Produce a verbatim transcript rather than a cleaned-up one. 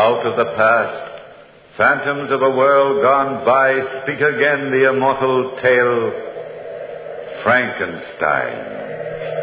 Out of the past, phantoms of a world gone by, speak again the immortal tale, Frankenstein.